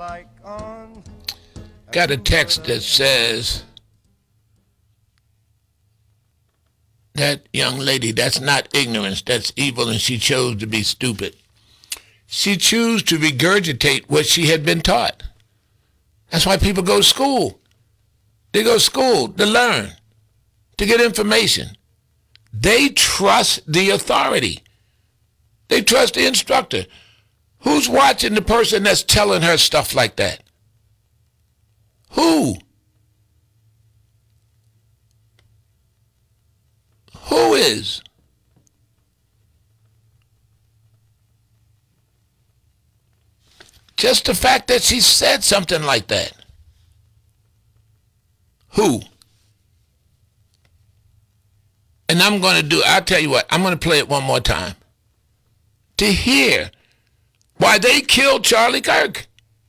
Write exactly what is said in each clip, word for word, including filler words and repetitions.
Got a text that says, that young lady, that's not ignorance, that's evil, and she chose to be stupid. She chose to regurgitate what she had been taught. That's why people go to school. They go to school to learn, to get information. They trust the authority. They trust the instructor. Who's watching the person that's telling her stuff like that? Who? Who is? Just the fact that she said something like that. Who? And I'm going to do, I'll tell you what, I'm going to play it one more time. To hear why they killed Charlie Kirk.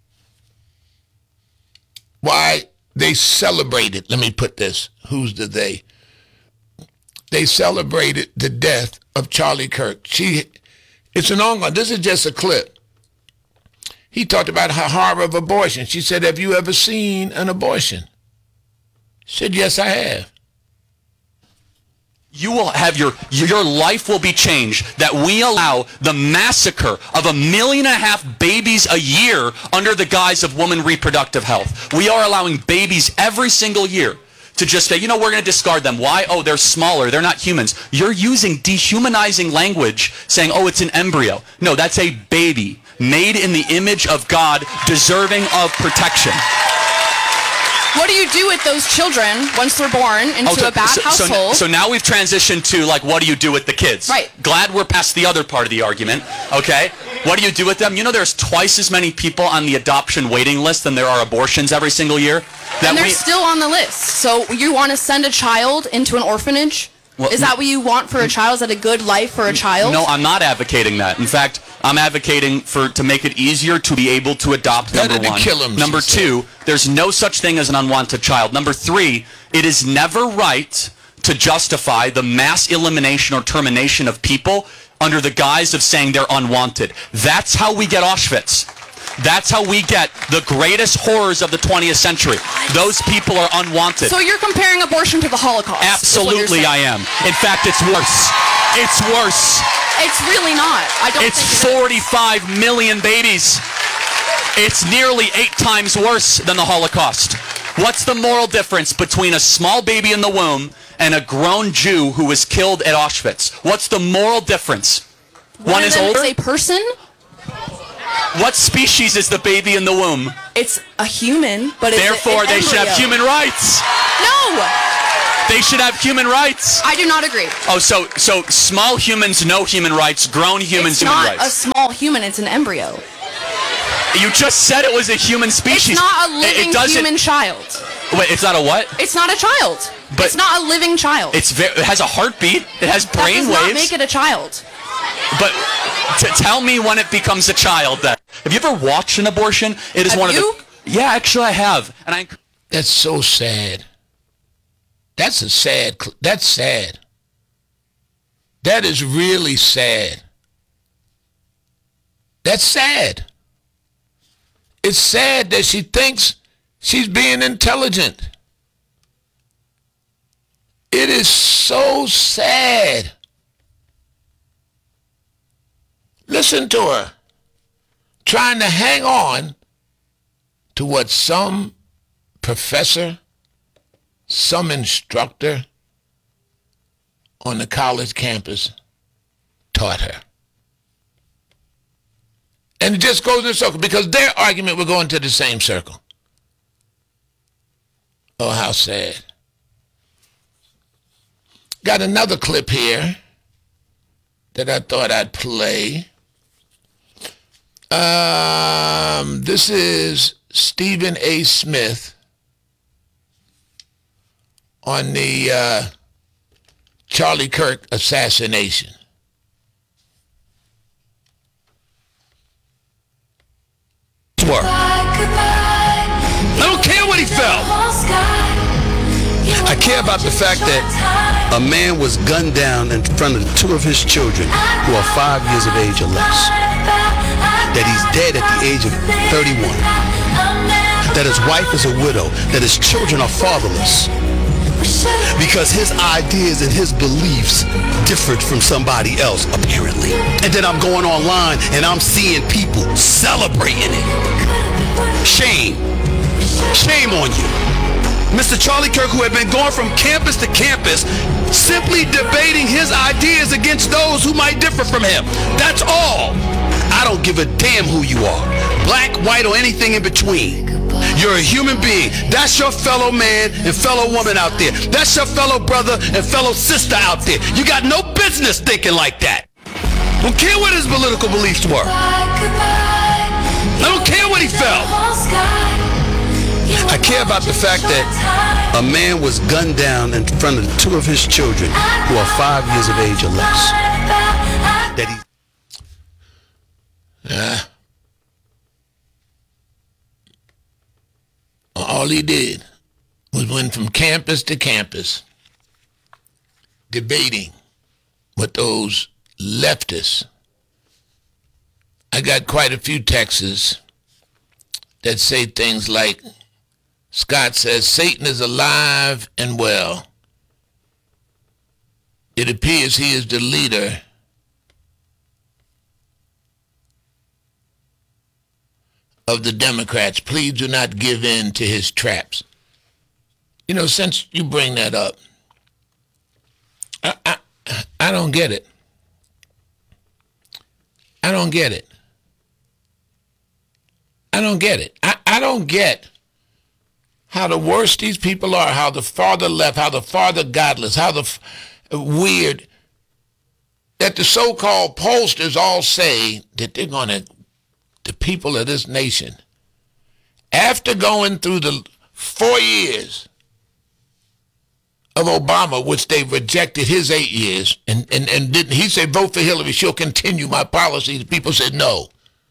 Why they celebrated, let me put this, who's the they? They celebrated the death of Charlie Kirk. She, it's an ongoing, this is just a clip. He talked about her horror of abortion. She said, have you ever seen an abortion? She said, yes, I have. You will have your, your life will be changed that we allow the massacre of a million and a half babies a year under the guise of woman reproductive health. We are allowing babies every single year to just say, you know, we're going to discard them. Why? Oh, they're smaller. They're not humans. You're using dehumanizing language saying, oh, it's an embryo. No, that's a baby made in the image of God, deserving of protection. What do you do with those children once they're born into oh, so, a bad so, household? So, so now we've transitioned to, like, what do you do with the kids? Right. Glad we're past the other part of the argument, okay? What do you do with them? You know there's twice as many people on the adoption waiting list than there are abortions every single year? That and they're we, still on the list. So you want to send a child into an orphanage? Well, Is that what you want for a child? Is that a good life for a child? No, I'm not advocating that. In fact, I'm advocating for to make it easier to be able to adopt, number Better to one. kill him, number she two, said. There's no such thing as an unwanted child. Number three, it is never right to justify the mass elimination or termination of people under the guise of saying they're unwanted. That's how we get Auschwitz. That's how we get the greatest horrors of the twentieth century. Those people are unwanted. So you're comparing abortion to the Holocaust? Absolutely, I am. In fact, it's worse. It's worse. It's really not. I don't It's think it forty-five million babies. It's nearly eight times worse than the Holocaust. What's the moral difference between a small baby in the womb and a grown Jew who was killed at Auschwitz? What's the moral difference? One, One of is them older? is a person. What species is the baby in the womb? It's a human, but it's Therefore, an they should have embryo. human rights. No, They should have human rights. I do not agree. Oh, so so small humans, no human rights. Grown humans, It's human not rights. a small human. It's an embryo. You just said it was a human species. It's not a It- living it doesn't- human child. Wait, it's not a what? It's not a child. But- it's not a living child. It's ve- it has a heartbeat. It has that brain does waves. not make it a child. But t- tell me when it becomes a child. Then, have you ever watched an abortion? It is Have one you? of the. Yeah, actually, I have, and I. That's so sad. That's a sad, cl- that's sad. That is really sad. That's sad. It's sad that she thinks she's being intelligent. It is so sad. Listen to her, trying to hang on to what some professor, some instructor on the college campus taught her. And it just goes in a circle because their argument will go into the same circle. Oh, how sad. Got another clip here that I thought I'd play. Um, this is Stephen A. Smith on the uh, Charlie Kirk assassination. I don't care what he felt. I care about the fact that a man was gunned down in front of two of his children who are five years of age or less. That he's dead at the age of thirty-one. that his wife is a widow, that his children are fatherless, because his ideas and his beliefs differed from somebody else, apparently. And then I'm going online and I'm seeing people celebrating it. Shame. Shame on you. Mister Charlie Kirk, who had been going from campus to campus, simply debating his ideas against those who might differ from him. That's all. I don't give a damn who you are, black, white, or anything in between. You're a human being. That's your fellow man and fellow woman out there. That's your fellow brother and fellow sister out there. You got no business thinking like that. Don't care what his political beliefs were. I don't care what he felt. I care about the fact that a man was gunned down in front of two of his children who are five years of age or less. That he Yeah. All he did was went from campus to campus debating with those leftists. I got quite a few texts that say things like, Scott says, Satan is alive and well. It appears he is the leader of the Democrats. Please do not give in to his traps. You know, since you bring that up, I, I, I don't get it. I don't get it. I don't get it. I, I don't get how the worse these people are, how the farther left, how the farther godless, how the f- weird, that the so-called pollsters all say that they're going to, the people of this nation, after going through the four years of Obama, which they rejected his eight years, and, and, and didn't, he said, vote for Hillary, she'll continue my policies. People said no.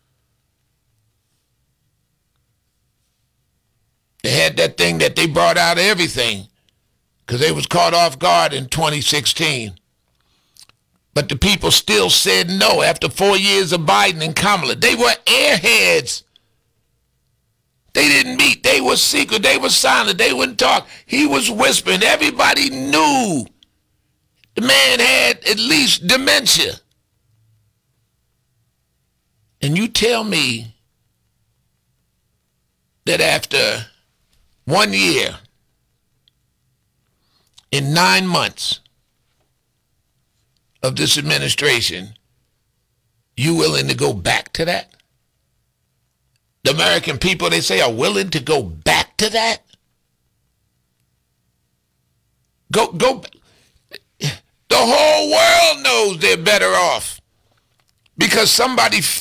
They had that thing that they brought out of everything because they was caught off guard in twenty sixteen. But the people still said no after four years of Biden and Kamala. They were airheads. They didn't meet. They were secret. They were silent. They wouldn't talk. He was whispering. Everybody knew the man had at least dementia. And you tell me that after one year, in nine months of this administration, you willing to go back to that? The American people, they say, are willing to go back to that? Go, go. The whole world knows they're better off because somebody